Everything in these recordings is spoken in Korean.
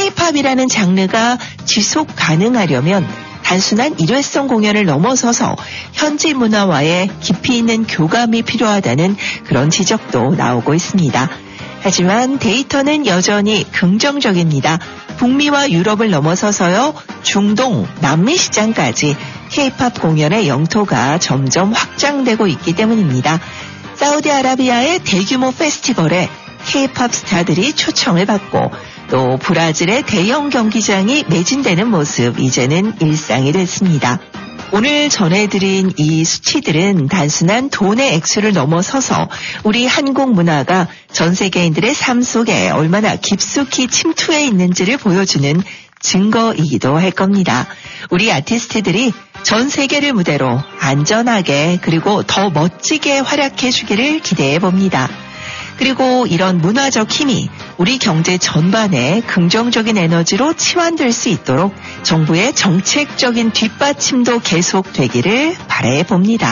K-팝이라는 장르가 지속 가능하려면 단순한 일회성 공연을 넘어서서 현지 문화와의 깊이 있는 교감이 필요하다는 그런 지적도 나오고 있습니다. 하지만 데이터는 여전히 긍정적입니다. 북미와 유럽을 넘어서서요, 중동, 남미 시장까지 K-팝 공연의 영토가 점점 확장되고 있기 때문입니다. 사우디아라비아의 대규모 페스티벌에 K-팝 스타들이 초청을 받고 또 브라질의 대형 경기장이 매진되는 모습 이제는 일상이 됐습니다. 오늘 전해드린 이 수치들은 단순한 돈의 액수를 넘어서서 우리 한국 문화가 전 세계인들의 삶 속에 얼마나 깊숙이 침투해 있는지를 보여주는 증거이기도 할 겁니다. 우리 아티스트들이 전 세계를 무대로 안전하게 그리고 더 멋지게 활약해 주기를 기대해 봅니다. 그리고 이런 문화적 힘이 우리 경제 전반에 긍정적인 에너지로 치환될 수 있도록 정부의 정책적인 뒷받침도 계속되기를 바라해 봅니다.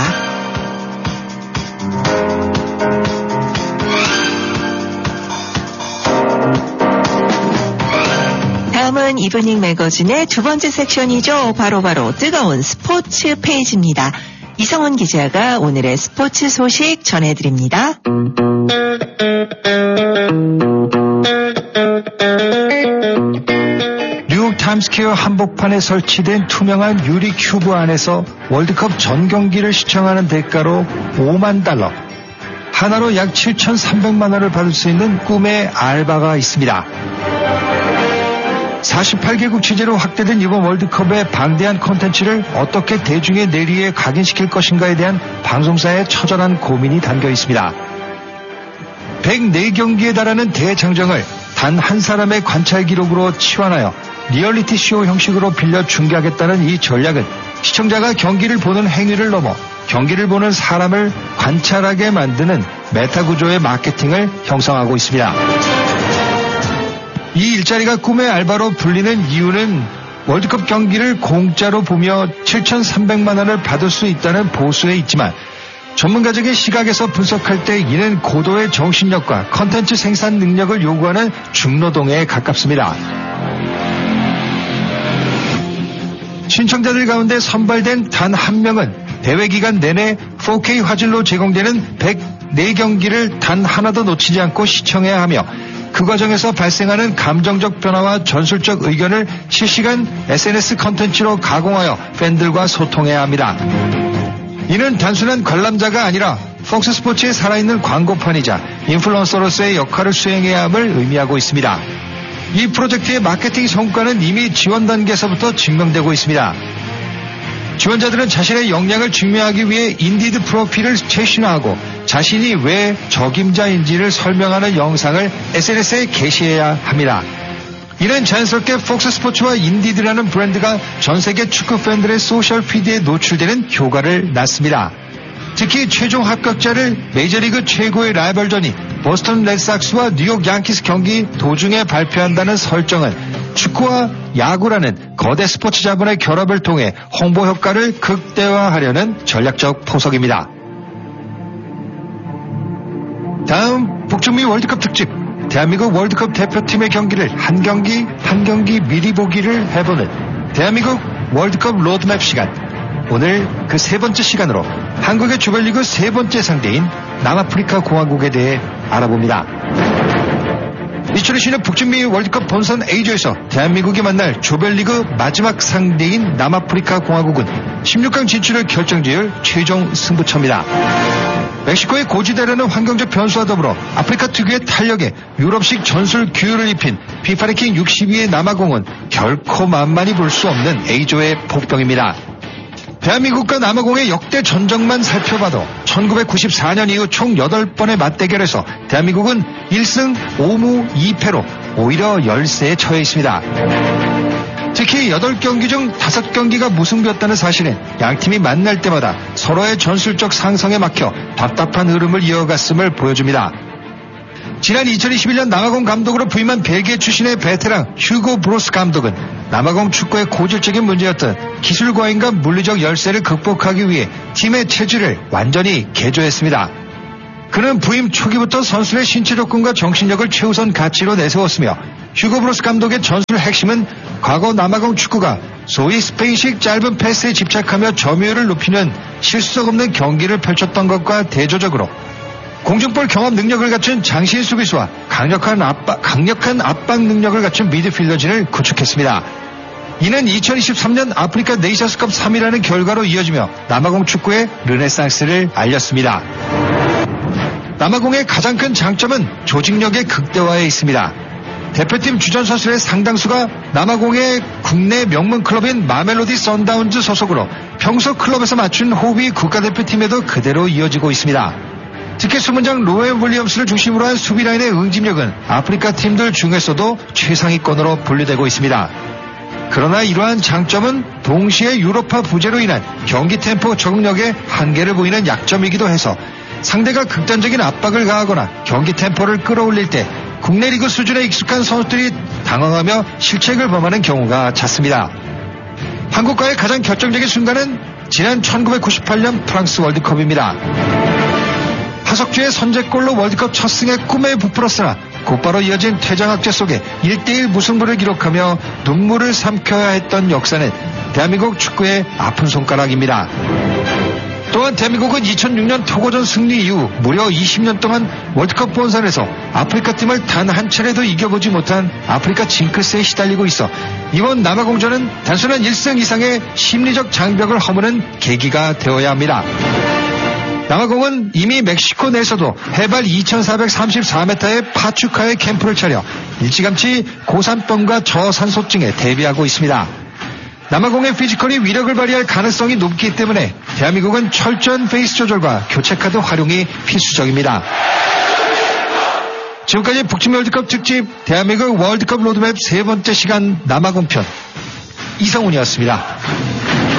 다음은 이브닝 매거진의 두 번째 섹션이죠. 바로 뜨거운 스포츠 페이지입니다. 이성원 기자가 오늘의 스포츠 소식 전해드립니다. 뉴욕 타임스퀘어 한복판에 설치된 투명한 유리 큐브 안에서 월드컵 전 경기를 시청하는 대가로 $50,000, 하나로 약 7,300만 원을 받을 수 있는 꿈의 알바가 있습니다. 48개국 취재로 확대된 이번 월드컵의 방대한 콘텐츠를 어떻게 대중의 뇌리에 각인시킬 것인가에 대한 방송사의 처절한 고민이 담겨 있습니다. 104경기에 달하는 대장정을 단 한 사람의 관찰 기록으로 치환하여 리얼리티 쇼 형식으로 빌려 중계하겠다는 이 전략은 시청자가 경기를 보는 행위를 넘어 경기를 보는 사람을 관찰하게 만드는 메타 구조의 마케팅을 형성하고 있습니다. 이 일자리가 꿈의 알바로 불리는 이유는 월드컵 경기를 공짜로 보며 7,300만 원을 받을 수 있다는 보수에 있지만 전문가적인 시각에서 분석할 때 이는 고도의 정신력과 컨텐츠 생산 능력을 요구하는 중노동에 가깝습니다. 신청자들 가운데 선발된 단 한 명은 대회 기간 내내 4K 화질로 제공되는 104경기를 단 하나도 놓치지 않고 시청해야 하며 그 과정에서 발생하는 감정적 변화와 전술적 의견을 실시간 SNS 컨텐츠로 가공하여 팬들과 소통해야 합니다. 이는 단순한 관람자가 아니라 폭스 스포츠의 살아있는 광고판이자 인플루언서로서의 역할을 수행해야 함을 의미하고 있습니다. 이 프로젝트의 마케팅 성과는 이미 지원 단계에서부터 증명되고 있습니다. 지원자들은 자신의 역량을 증명하기 위해 인디드 프로필을 최신화하고 자신이 왜 적임자인지를 설명하는 영상을 SNS에 게시해야 합니다. 이는 자연스럽게 폭스 스포츠와 인디드라는 브랜드가 전 세계 축구 팬들의 소셜 피드에 노출되는 효과를 낳습니다. 특히 최종 합격자를 메이저리그 최고의 라이벌전이 보스턴 레드삭스와 뉴욕 양키스 경기 도중에 발표한다는 설정은 축구와 야구라는 거대 스포츠 자본의 결합을 통해 홍보 효과를 극대화하려는 전략적 포석입니다. 다음 북중미 월드컵 특집, 대한민국 월드컵 대표팀의 경기를 한 경기 미리 보기를 해보는 대한민국 월드컵 로드맵 시간. 오늘 그 세 번째 시간으로 한국의 조별리그 세 번째 상대인 남아프리카 공화국에 대해 알아봅니다. 2020년 북중미 월드컵 본선 A조에서 대한민국이 만날 조별리그 마지막 상대인 남아프리카 공화국은 16강 진출을 결정지을 최종 승부처입니다. 멕시코의 고지대라는 환경적 변수와 더불어 아프리카 특유의 탄력에 유럽식 전술 규율을 입힌 피파 랭킹 62위의 남아공은 결코 만만히 볼 수 없는 A조의 복병입니다. 대한민국과 남아공의 역대 전적만 살펴봐도 1994년 이후 총 8번의 맞대결에서 대한민국은 1승 5무 2패로 오히려 열세에 처해 있습니다. 특히 8경기 중 5경기가 무승부였다는 사실은 양팀이 만날 때마다 서로의 전술적 상성에 막혀 답답한 흐름을 이어갔음을 보여줍니다. 지난 2021년 남아공 감독으로 부임한 벨기에 출신의 베테랑 휴고 브로스 감독은 남아공 축구의 고질적인 문제였던 기술 과잉과 물리적 열세를 극복하기 위해 팀의 체질을 완전히 개조했습니다. 그는 부임 초기부터 선수의 신체 조건과 정신력을 최우선 가치로 내세웠으며 휴고 브로스 감독의 전술 핵심은 과거 남아공 축구가 소위 스페인식 짧은 패스에 집착하며 점유율을 높이는 실수적 없는 경기를 펼쳤던 것과 대조적으로 공중볼 경험 능력을 갖춘 장신 수비수와 강력한 압박 능력을 갖춘 미드필더진을 구축했습니다. 이는 2023년 아프리카 네이션스컵 3위라는 결과로 이어지며 남아공 축구의 르네상스를 알렸습니다. 남아공의 가장 큰 장점은 조직력의 극대화에 있습니다. 대표팀 주전 선수의 상당수가 남아공의 국내 명문 클럽인 마멜로디 선다운즈 소속으로 평소 클럽에서 맞춘 호흡이 국가대표팀에도 그대로 이어지고 있습니다. 특히 수문장 로에 윌리엄스를 중심으로 한 수비라인의 응집력은 아프리카 팀들 중에서도 최상위권으로 분류되고 있습니다. 그러나 이러한 장점은 동시에 유럽파 부재로 인한 경기 템포 적응력에 한계를 보이는 약점이기도 해서 상대가 극단적인 압박을 가하거나 경기 템포를 끌어올릴 때 국내 리그 수준에 익숙한 선수들이 당황하며 실책을 범하는 경우가 잦습니다. 한국과의 가장 결정적인 순간은 지난 1998년 프랑스 월드컵입니다. 하석주의 선제골로 월드컵 첫 승에 꿈에 부풀었으나 곧바로 이어진 퇴장학제 속에 1대1 무승부를 기록하며 눈물을 삼켜야 했던 역사는 대한민국 축구의 아픈 손가락입니다. 또한 대한민국은 2006년 토고전 승리 이후 무려 20년 동안 월드컵 본선에서 아프리카 팀을 단 한 차례도 이겨보지 못한 아프리카 징크스에 시달리고 있어 이번 남아공전은 단순한 1승 이상의 심리적 장벽을 허무는 계기가 되어야 합니다. 남아공은 이미 멕시코 내에서도 해발 2434m의 파추카에 캠프를 차려 일찌감치 고산병과 저산소증에 대비하고 있습니다. 남아공의 피지컬이 위력을 발휘할 가능성이 높기 때문에 대한민국은 철저한 페이스 조절과 교체카드 활용이 필수적입니다. 지금까지 북측 월드컵 특집 대한민국 월드컵 로드맵 세 번째 시간 남아공 편 이성훈이었습니다.